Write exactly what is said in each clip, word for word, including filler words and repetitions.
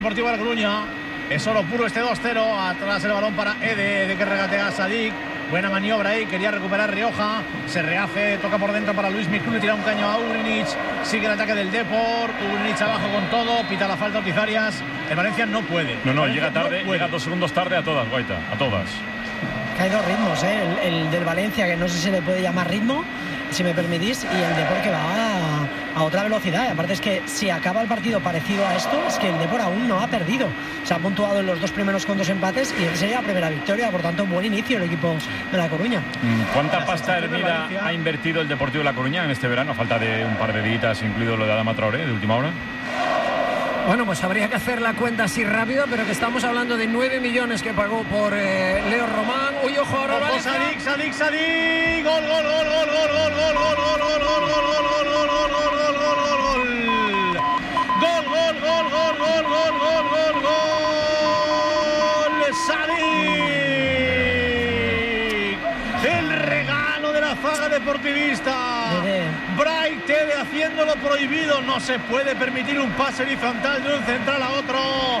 Deportivo de La Coruña. Es oro puro este dos cero. Atrás el balón para Ede, de que regatea a Sadik. Buena maniobra ahí, quería recuperar Rioja. Se rehace, toca por dentro para Luis Mikul. Tira un caño a Ugrinic. Sigue el ataque del Depor. Ugrinic abajo con todo. Pita la falta Otizarias. El Valencia no puede. No, no, llega tarde, no llega dos segundos tarde a todas, Guaita, a todas. Que hay dos ritmos, ¿eh? El, el del Valencia, que no sé si le puede llamar ritmo, si me permitís, y el Depor, que va a, a otra velocidad. Y aparte es que si acaba el partido parecido a esto, es que el Depor aún no ha perdido. Se ha puntuado en los dos primeros con dos empates y sería la primera victoria. Por tanto, buen inicio el equipo de La Coruña. ¿Cuánta pasta Hermida ha invertido el Deportivo de La Coruña en este verano? A falta de un par de días, incluido lo de Adama Traoré, de última hora. Bueno, pues habría que hacer la cuenta así rápido, pero que estamos hablando de nueve millones que pagó por eh, Leo Román. Uy, ojo ahora Valencia. Sadik, Sadik, Sadik. Gol, gol, gol, gol, gol, gol, gol, gol, gol, gol, gol, gol, gol, gol, gol, gol, gol, gol, gol, gol. Gol, gol, gol, gol, gol, gol, gol, gol, gol. Sadik. El regalo de la zaga deportivista. Bright Tede haciendo lo prohibido. No se puede permitir un pase horizontal de un central a otro.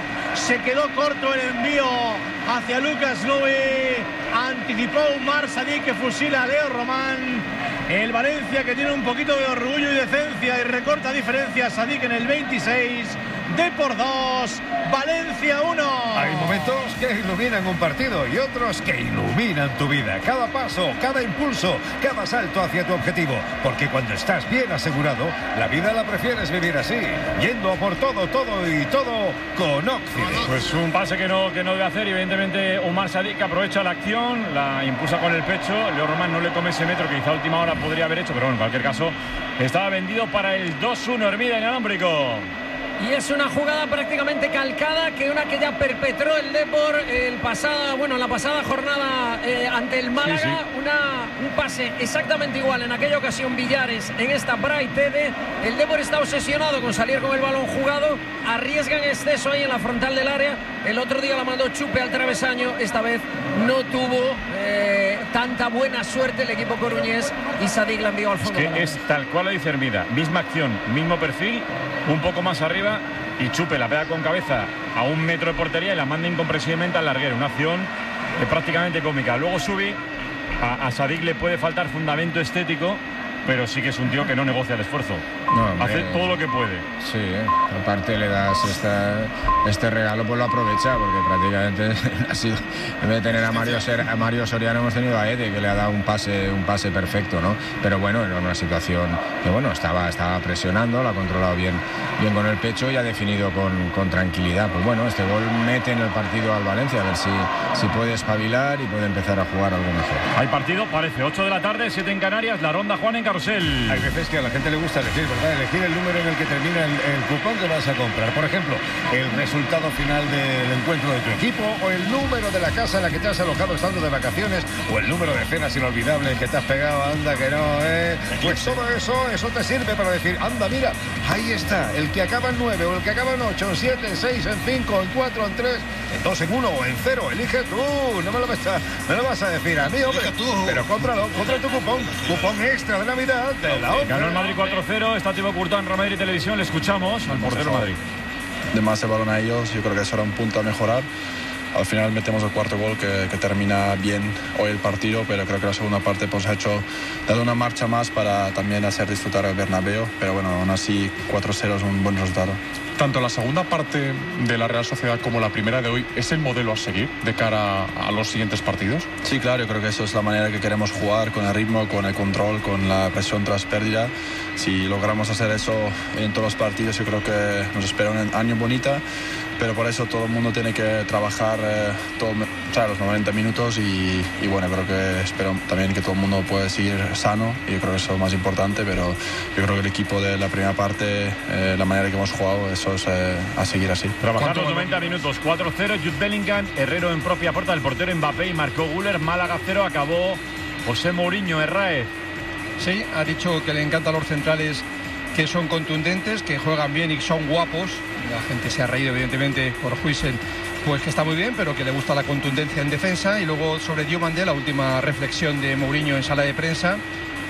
Se quedó corto el envío hacia Lucas Nui. Anticipó Umar Sadik, que fusila a Leo Román. El Valencia, que tiene un poquito de orgullo y decencia y recorta diferencias. Sadik en el veintiséis. Depor dos, Valencia uno. Hay momentos que iluminan un partido y otros que iluminan tu vida. Cada paso, cada impulso, cada salto hacia tu objetivo. Porque cuando estás bien asegurado, la vida la prefieres vivir así, yendo a por todo, todo y todo con Occident. Pues un pase que no, que no debe hacer, y evidentemente Umar Sadik aprovecha la acción, la impulsa con el pecho. Leo Román no le come ese metro que quizá a última hora podría haber hecho, pero bueno, en cualquier caso estaba vendido para el dos uno Hermida Inalámbrico. Y es una jugada prácticamente calcada, que una que ya perpetró el Depor el pasada, bueno, la pasada jornada eh, ante el Málaga. Sí, sí. Una, un pase exactamente igual en aquella ocasión Villares, en esta Bright Tede. El Depor está obsesionado con salir con el balón jugado, arriesga en exceso ahí en la frontal del área. El otro día la mandó Chupe al travesaño, esta vez no tuvo eh, tanta buena suerte el equipo coruñés y Sadik la envió al fondo. Es que es tal cual lo dice Hermida, misma acción, mismo perfil, un poco más arriba, y Chupe la pega con cabeza a un metro de portería y la manda incomprensiblemente al larguero. Una acción eh, prácticamente cómica. Luego Subi, a, a Sadik le puede faltar fundamento estético, pero sí que es un tío que no negocia el esfuerzo. No, hombre, hace todo lo que puede. Sí, ¿eh? Aparte le das esta, este regalo, pues lo aprovecha, porque prácticamente ha sido, en vez de tener a Mario, Ser, a Mario Soriano, hemos tenido a Ede, que le ha dado un pase, un pase perfecto, ¿no? Pero bueno, era una situación que bueno, estaba, estaba presionando, lo ha controlado bien, bien con el pecho y ha definido con, con tranquilidad. Pues bueno, este gol mete en el partido al Valencia, a ver si, si puede espabilar y puede empezar a jugar algo mejor. Hay partido, parece, ocho de la tarde, siete en Canarias, la ronda Juan en Carrusel. Hay veces que a la gente le gusta elegir, ¿verdad? Elegir el número en el que termina el, el cupón que vas a comprar. Por ejemplo, el resultado final del encuentro de tu equipo, o el número de la casa en la que te has alojado estando de vacaciones, o el número de cenas inolvidables que te has pegado. Anda que no, ¿eh? Pues todo eso, eso te sirve para decir, anda, mira, ahí está, el que acaba en nueve, o el que acaba en ocho, en siete, en seis, en cinco, en cuatro, en tres, en dos, en uno o en cero. Elige tú, no me lo vas a, me lo vas a decir a mí, hombre. Pero cómpralo, compra tu cupón, cupón extra de Navidad de la otra. Ganó el Madrid cuatro cero, está Thibaut Courtois en Real Madrid Televisión, le escuchamos al portero Madrid. De más el balón a ellos, yo creo que eso era un punto a mejorar. Al final metemos el cuarto gol que, que termina bien hoy el partido, pero creo que la segunda parte pues ha hecho, dado una marcha más para también hacer disfrutar al Bernabéu, pero bueno, aún así cuatro cero es un buen resultado. Tanto la segunda parte de la Real Sociedad como la primera de hoy, ¿es el modelo a seguir de cara a los siguientes partidos? Sí, claro, yo creo que eso es la manera que queremos jugar, con el ritmo, con el control, con la presión tras pérdida. Si logramos hacer eso en todos los partidos, yo creo que nos espera un año bonito, pero por eso todo el mundo tiene que trabajar eh, todo, o sea, los noventa minutos y, y bueno, creo que espero también que todo el mundo pueda seguir sano, y yo creo que eso es lo más importante, pero yo creo que el equipo de la primera parte, eh, la manera que hemos jugado, eso es eh, a seguir así. Trabajar los noventa minutos, cuatro cero, Jude Bellingham, Herrero en propia puerta del portero Mbappé y marcó Güler. Málaga cero, acabó José Mourinho. Herráez. Sí, ha dicho que le encantan los centrales que son contundentes, que juegan bien y son guapos. La gente se ha reído evidentemente por Huijsen, pues que está muy bien, pero que le gusta la contundencia en defensa. Y luego sobre Diomande, la última reflexión de Mourinho en sala de prensa,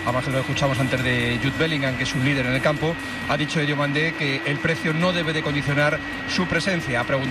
además que lo escuchamos antes de Jude Bellingham, que es un líder en el campo, ha dicho Diomandé que el precio no debe de condicionar su presencia. Ha preguntado